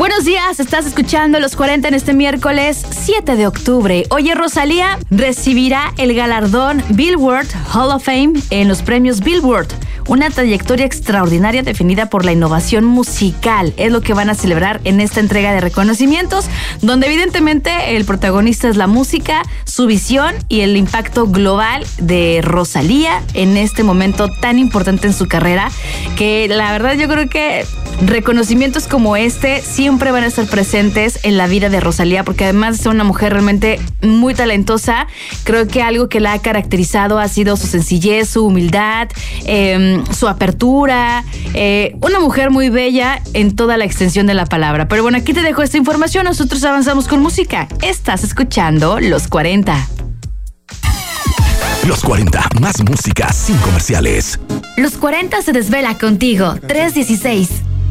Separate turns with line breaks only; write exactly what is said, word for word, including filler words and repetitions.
Buenos días, estás escuchando Los cuarenta en este miércoles siete de octubre. Oye, Rosalía recibirá el galardón Billboard Hall of Fame en los premios Billboard. Una trayectoria extraordinaria definida por la innovación musical. Es lo que van a celebrar en esta entrega de reconocimientos, donde evidentemente el protagonista es la música, su visión y el impacto global de Rosalía en este momento tan importante en su carrera, que la verdad yo creo que reconocimientos como este siempre van a estar presentes en la vida de Rosalía, porque además de ser una mujer realmente muy talentosa, creo que algo que la ha caracterizado ha sido su sencillez, su humildad, eh, su apertura, eh, una mujer muy bella en toda la extensión de la palabra. Pero bueno, aquí te dejo esta información, nosotros avanzamos con música. Estás escuchando Los cuarenta.
Los cuarenta, más música sin comerciales.
Los cuarenta se desvela contigo, tres dieciséis.